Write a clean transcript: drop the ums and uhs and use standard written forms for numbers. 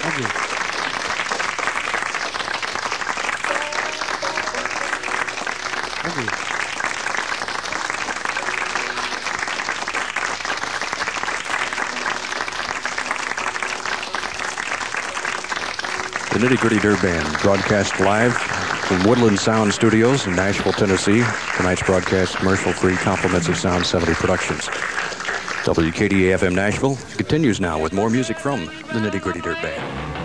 Thank you. Thank you. The Nitty Gritty Dirt Band, broadcast live from Woodland Sound Studios in Nashville, Tennessee. Tonight's broadcast, commercial-free, compliments of Sound 70 Productions. WKDA FM Nashville continues now with more music from the Nitty Gritty Dirt Band.